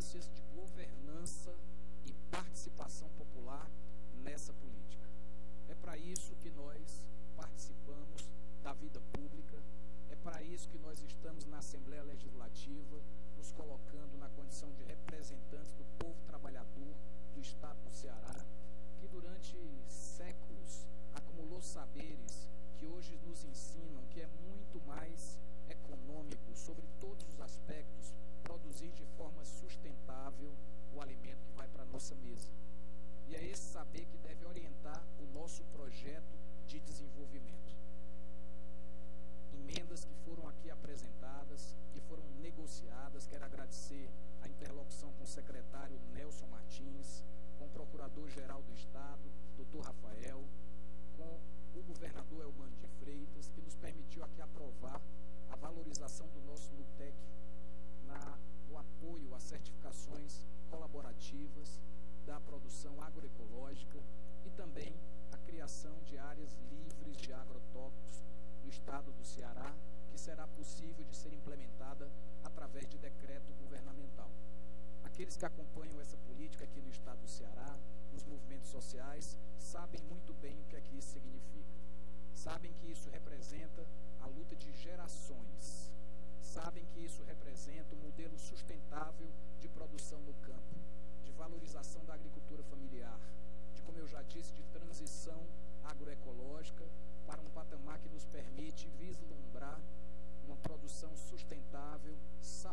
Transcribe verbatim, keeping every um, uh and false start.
instâncias de governança e participação popular nessa política. É para isso que nós participamos da vida pública, é para isso que nós estamos na Assembleia Legislativa, nos colocando na condição de representantes do povo trabalhador do Estado do Ceará, que durante séculos acumulou saberes que hoje nos ensinam que é muito mais econômico, sobre todos os aspectos, produzir de forma sustentável o alimento que vai para a nossa mesa. E é esse saber que deve orientar o nosso projeto de desenvolvimento. Emendas que foram aqui apresentadas, que foram negociadas, quero agradecer a interlocução com o secretário Nelson Martins, com o procurador-geral do Estado, doutor Rafael, com o governador Elmano de Freitas, que nos permitiu aqui aprovar a valorização do nosso NUTEC, na, o apoio a certificações colaborativas da produção agroecológica e também a criação de áreas livres de agrotóxicos no estado do Ceará, que será possível de ser implementada através de decreto governamental. Aqueles que acompanham essa política aqui no estado do Ceará, nos movimentos sociais, sabem muito bem o que é que isso significa. Sabem que isso representa a luta de gerações. Sabem que isso representa um modelo sustentável de produção no campo, de valorização da agricultura familiar, de, como eu já disse, de transição agroecológica para um patamar que nos permite vislumbrar uma produção sustentável, saudável,